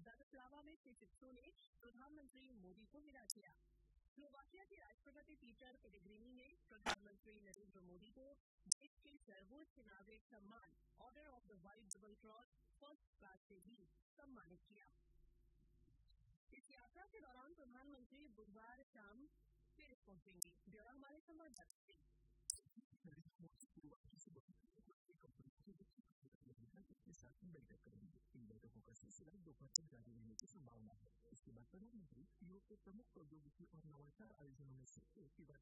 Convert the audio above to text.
Bratislava में श्री फित्सो ने प्रधानमंत्री मोदी को विदा किया। स्लोवाकिया के राष्ट्रपति पीटर पेलेग्रिनी ने प्रधानमंत्री नरेंद्र मोदी को देश के सर्वोच्च नागरिक सम्मान order of the white double cross first class से भी सम्मानित किया। इस यात्रा के दौरान प्रधानमंत्री बुधवार शाम पेरिस पहुंचेंगे। ब्यौरा हमारे संवाददाता से। के साथ बैठक करेंगे। इन बैठकों का सिलसिला दोपहर तक जारी रहने की संभावना है। इसके बाद प्रधानमंत्री यूरोप के प्रमुख प्रौद्योगिकी और नवाचार आयोजनों में से एक की